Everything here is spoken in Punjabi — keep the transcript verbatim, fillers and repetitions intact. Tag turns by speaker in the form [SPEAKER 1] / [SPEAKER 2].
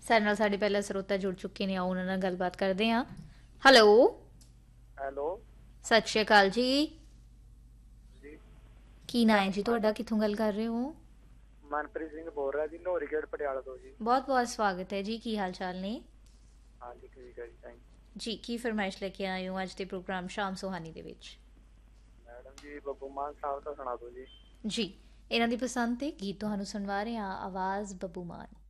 [SPEAKER 1] ਸਾਡੇ ਨਾਲ ਸਾਡੇ ਪਹਿਲਾ ਸਰੋਤਾ ਜੁੜ ਚੁੱਕੇ ਨੇ, ਆਓ ਉਹਨਾਂ ਨਾਲ ਗੱਲਬਾਤ ਕਰਦੇ ਹਾਂ। ਹੈਲੋ,
[SPEAKER 2] ਹੈਲੋ
[SPEAKER 1] ਸਤਿ ਸ਼੍ਰੀ ਅਕਾਲ ਜੀ।
[SPEAKER 2] ਜੀ,
[SPEAKER 1] ਕੀ ਨਾਂ ਹੈ ਜੀ ਤੁਹਾਡਾ, ਕਿੱਥੋਂ ਗੱਲ ਕਰ ਰਹੇ ਹੋ?
[SPEAKER 2] ਮਨਪ੍ਰੀਤ ਸਿੰਘ ਬੋਲ ਰਿਹਾ ਜੀ, ਲੋਹਰੀ ਗੇਟ ਪਟਿਆਲਾ ਤੋਂ ਜੀ।
[SPEAKER 1] ਬਹੁਤ ਬਹੁਤ ਸਵਾਗਤ ਹੈ ਜੀ, ਕੀ ਹਾਲ ਚਾਲ ਨੇ?
[SPEAKER 2] ਹਾਂਜੀ ਠੀਕ ਹੈ ਜੀ, ਥੈਂਕ
[SPEAKER 1] ਜੀ, ਕੀ ਫਰਮਾਇਸ਼ ਲੈ ਕੇ ਆਏ ਹੋ ਅੱਜ ਦੇ ਪ੍ਰੋਗਰਾਮ ਸ਼ਾਮ ਸੁਹਾਨੀ ਦੇ ਵਿੱਚ?
[SPEAKER 2] ਮੈਡਮ ਜੀ ਬੱਬੂ ਮਾਨ ਸਾਹਿਬ ਦਾ ਸੁਣਾ ਦਿਓ ਜੀ।
[SPEAKER 1] ਜੀ, ਇਹਨਾਂ ਦੀ ਪਸੰਦ ਤੇ ਗੀਤ ਤੁਹਾਨੂੰ ਸੁਣਵਾ ਰਹੇ ਹਾਂ, ਆਵਾਜ਼ ਬੱਬੂ ਮਾਨ।